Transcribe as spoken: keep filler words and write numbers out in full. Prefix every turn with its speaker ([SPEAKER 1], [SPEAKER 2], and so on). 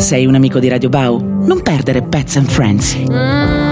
[SPEAKER 1] Sei un amico di Radio Bau? Non perdere Pets and Friends.